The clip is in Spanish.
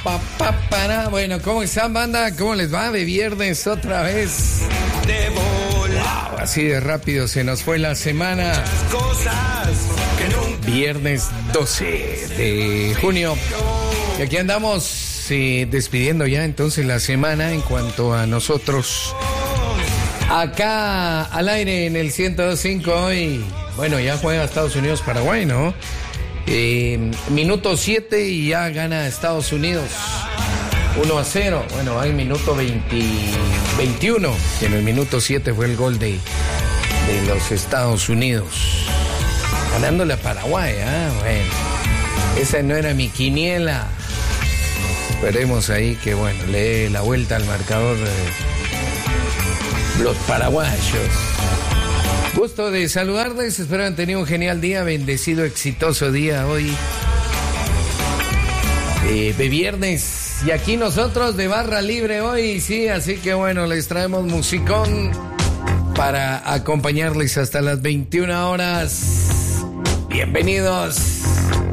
Bueno, ¿cómo están, banda? ¿Cómo les va de viernes otra vez? Wow, así de rápido se nos fue la semana. Viernes 12 de junio. Y aquí andamos despidiendo ya entonces la semana en cuanto a nosotros. Acá al aire en el 102.5 hoy. Bueno, ya juega Estados Unidos-Paraguay, ¿no? Minuto 7 y ya gana Estados Unidos 1-0. Bueno, hay minuto 21. Y en el minuto 7 fue el gol de los Estados Unidos. Ganándole a Paraguay, bueno. Esa no era mi quiniela. Esperemos ahí que, bueno, le dé la vuelta al marcador los paraguayos. Gusto de saludarles, espero hayan tenido un genial día, bendecido, exitoso día hoy de viernes. Y aquí nosotros de barra libre hoy, sí, así que bueno, les traemos musicón para acompañarles hasta las 21 horas. Bienvenidos.